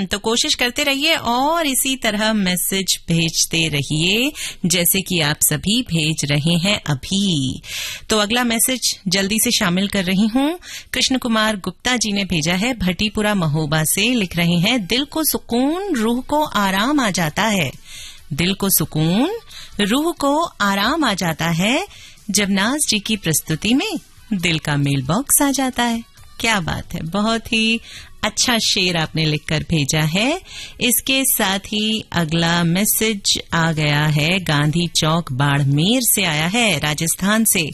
तो कोशिश करते रहिए और इसी तरह मैसेज भेजते रहिए जैसे कि आप सभी भेज रहे हैं अभी। तो अगला मैसेज जल्दी से शामिल कर रही हूं। कृष्ण कुमार गुप्ता जी ने भेजा है, भट्टीपुरा महोबा से। लिख रहे हैं, दिल को सुकून, रूह को आराम आ जाता है। दिल को सुकून, रूह को आराम आ जाता है जब नाज जी की प्रस्तुति में दिल का मेल बॉक्स आ जाता है। क्या बात है, बहुत ही अच्छा शेर आपने लिखकर भेजा है। इसके साथ ही अगला मैसेज आ गया है, गांधी चौक बाड़मेर से आया है, राजस्थान से।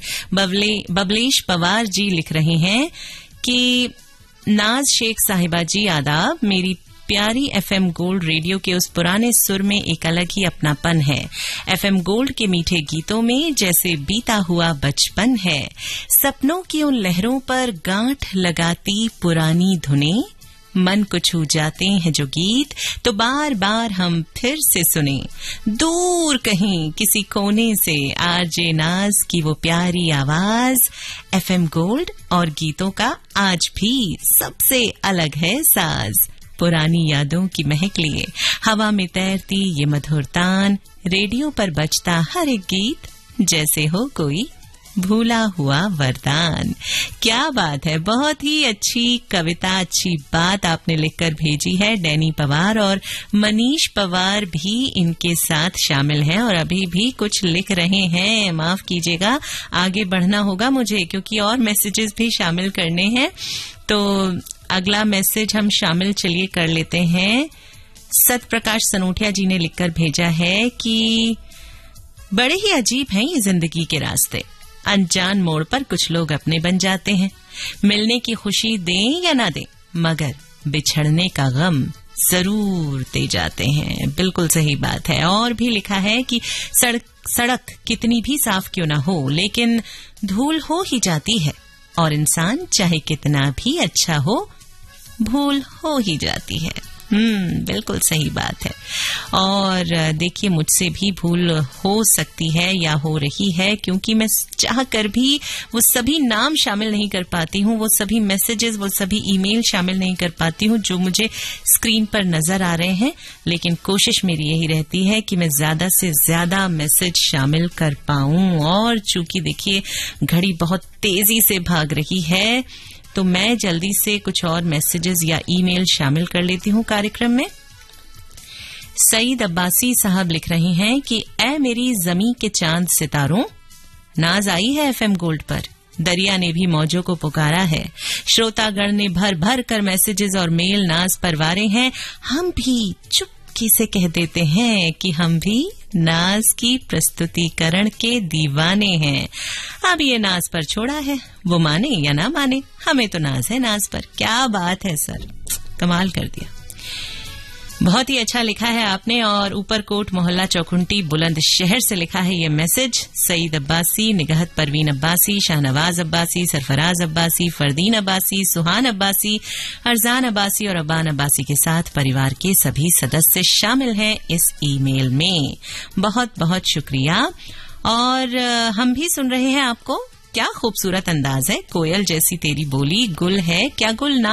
बबलेश पवार जी लिख रहे हैं कि नाज शेख साहिबा जी आदाब। मेरी प्यारी एफएम गोल्ड रेडियो के उस पुराने सुर में एक अलग ही अपनापन है। एफएम गोल्ड के मीठे गीतों में जैसे बीता हुआ बचपन है। सपनों की उन लहरों पर गांठ लगाती पुरानी धुनें, मन को छू जाते हैं जो गीत तो बार बार हम फिर से सुने। दूर कहीं किसी कोने से आरजे नाज की वो प्यारी आवाज। एफएम गोल्ड और गीतों का आज भी सबसे अलग है साज। पुरानी यादों की महक लिए हवा में तैरती ये मधुर तान, रेडियो पर बजता हर एक गीत जैसे हो कोई भूला हुआ वरदान। क्या बात है, बहुत ही अच्छी कविता, अच्छी बात आपने लिखकर भेजी है। डैनी पवार और मनीष पवार भी इनके साथ शामिल हैं और अभी भी कुछ लिख रहे हैं। माफ कीजिएगा, आगे बढ़ना होगा मुझे क्योंकि और मैसेजेस भी शामिल करने हैं। तो अगला मैसेज हम शामिल चलिए कर लेते हैं। सतप्रकाश सनोटिया जी ने लिखकर भेजा है कि बड़े ही अजीब हैं ये जिंदगी के रास्ते। अनजान मोड़ पर कुछ लोग अपने बन जाते हैं। मिलने की खुशी दें या ना दें, मगर बिछड़ने का गम जरूर दे जाते हैं। बिल्कुल सही बात है। और भी लिखा है कि सड़क कितनी भी साफ क्यों ना हो, लेकिन धूल हो ही जाती है और इंसान चाहे कितना भी अच्छा हो, भूल हो ही जाती है। बिल्कुल सही बात है। और देखिए, मुझसे भी भूल हो सकती है या हो रही है क्योंकि मैं चाह कर भी वो सभी नाम शामिल नहीं कर पाती हूँ, वो सभी मैसेजेस, वो सभी ईमेल शामिल नहीं कर पाती हूँ जो मुझे स्क्रीन पर नजर आ रहे हैं। लेकिन कोशिश मेरी यही रहती है कि मैं ज्यादा से ज्यादा मैसेज शामिल कर पाऊं। और चूंकि देखिए घड़ी बहुत तेजी से भाग रही है तो मैं जल्दी से कुछ और मैसेजेस या ईमेल शामिल कर लेती हूँ कार्यक्रम में। सईद अब्बासी साहब लिख रहे हैं कि ऐ मेरी जमी के चांद सितारों, नाज आई है एफएम गोल्ड पर। दरिया ने भी मौजों को पुकारा है। श्रोतागण ने भर भर कर मैसेजेस और मेल नाज पर वारे हैं। हम भी चुपके से कह देते हैं कि हम भी नाज की प्रस्तुतिकरण के दीवाने हैं। अब ये नाज पर छोड़ा है, वो माने या ना माने, हमें तो नाज है नाज पर। क्या बात है सर, कमाल कर दिया। बहुत ही अच्छा लिखा है आपने। और ऊपरकोट मोहल्ला चौखुंटी बुलंदशहर से लिखा है ये मैसेज। सईद अब्बासी, निगहत परवीन अब्बासी, शाहनवाज अब्बासी, सरफराज अब्बासी, फरदीन अब्बासी, सुहान अब्बासी, अरजान अब्बासी और अब्बान अब्बासी के साथ परिवार के सभी सदस्य शामिल हैं इस ईमेल में। बहुत बहुत शुक्रिया। और हम भी सुन रहे हैं आपको। क्या खूबसूरत अंदाज है, कोयल जैसी तेरी बोली, गुल है क्या गुल ना